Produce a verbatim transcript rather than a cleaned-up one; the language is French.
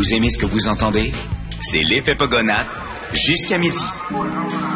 Vous aimez ce que vous entendez? C'est l'effet Pogonat jusqu'à midi.